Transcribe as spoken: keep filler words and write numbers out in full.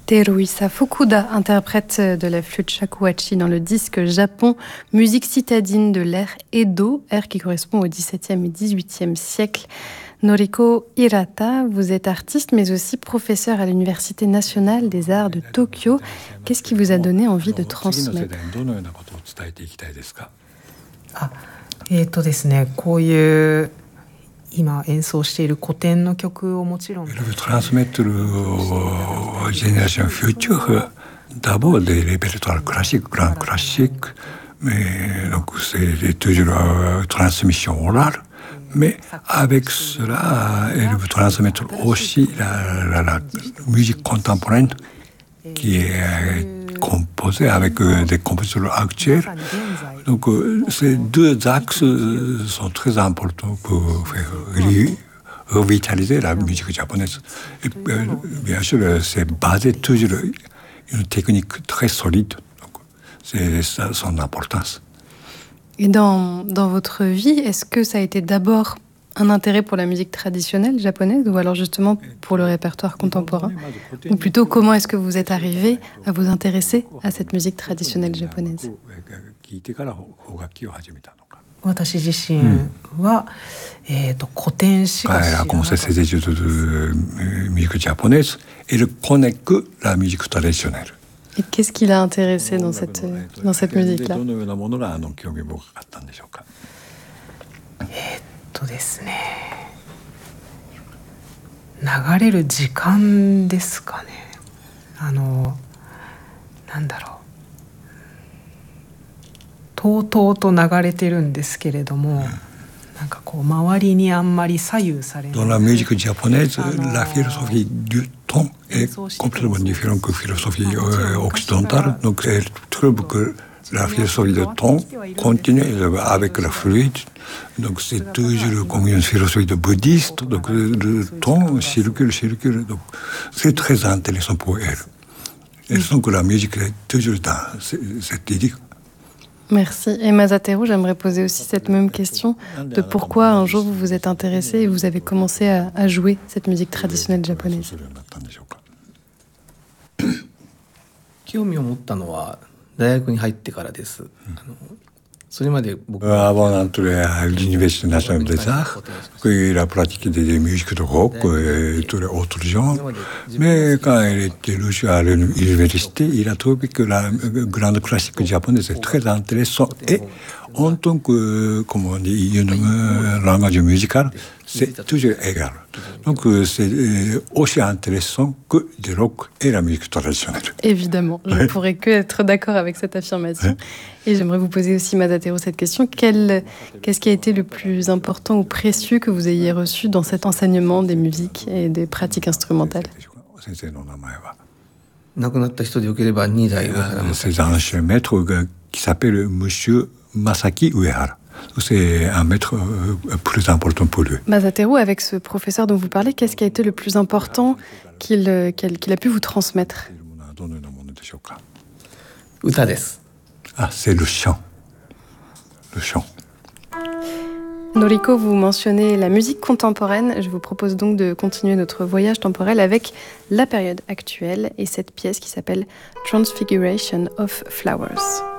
Teruisa Fukuda, interprète de la flûte shakuhachi dans le disque Japon, musique citadine de l'ère Edo, ère qui correspond au dix-septième et dix-huitième siècle. Noriko Hirata, vous êtes artiste mais aussi professeur à l'Université nationale des arts de Tokyo. Qu'est-ce qui vous a donné envie de transmettre? あ、えーとですね、こういう今演奏している古典の曲をもちろん Elle veut transmettre aux générations futures d'abord des répertoires classiques, grands classiques, mais donc c'est toujours la transmission orale, mais avec cela, elle veut transmettre aussi la, la, la musique contemporaine qui est composée avec des compositeurs actuels. Donc ces deux axes sont très importants pour faire revitaliser la musique japonaise. Et bien sûr, c'est basé toujours une technique très solide. Donc c'est ça son importance. Et dans, dans votre vie, est-ce que ça a été d'abord un intérêt pour la musique traditionnelle japonaise ou alors justement pour le répertoire contemporain? Ou plutôt, comment est-ce que vous êtes arrivé à vous intéresser à cette musique traditionnelle japonaise? 私自身は、うん、えーと古典しか知らなかった。 Elle a commencé ses études de musique japonaise et elle connaît que la musique traditionnelle. Et qu'est-ce qui l'a intéressé dans cette, dans cette musique-là? どのようなものがあの興味深かったんでしょうか。 えーっとですね、流れる時間ですかね。あのなんだろう。とうとうと流れてるんですけれども、なんかこう周りにあんまり左右されない。 Dans la musique japonaise, la philosophie du temps est complètement différente que la philosophie occidentale. Donc elle trouve que la philosophie du temps continue avec la fluide. Donc c'est toujours comme une philosophie de bouddhiste. Donc le temps circule, circule. Donc c'est très intéressant pour elle. Elle sent que la musique est toujours dans cette idée. Merci. Et Masateru, j'aimerais poser aussi cette même question de pourquoi un jour vous vous êtes intéressé et vous avez commencé à, à jouer cette musique traditionnelle japonaise. 興味を持ったのは大学に入ってからです。あの Avant d'entrer à l'Université nationale des arts, il a pratiqué des musiques de rock et tous les autres genres. Mais quand il était logé à l'université, il a trouvé que la grande classique japonaise est très intéressante. Et en tant que, comment on dit, une langage musical, c'est toujours égal. Donc c'est aussi intéressant que le rock et la musique traditionnelle. Évidemment, je ne pourrais que être d'accord avec cette affirmation. Et j'aimerais vous poser aussi, Masateru, cette question. Quel, qu'est-ce qui a été le plus important ou précieux que vous ayez reçu dans cet enseignement des musiques et des pratiques instrumentales? C'est un ancien maître qui s'appelle Monsieur Masaki Uehara. C'est un maître plus important pour lui. Masateru, avec ce professeur dont vous parlez, qu'est-ce qui a été le plus important qu'il, qu'il, qu'il a pu vous transmettre? Ah, c'est le chant. Le chant. Noriko, vous mentionnez la musique contemporaine. Je vous propose donc de continuer notre voyage temporel avec la période actuelle et cette pièce qui s'appelle Transfiguration of Flowers.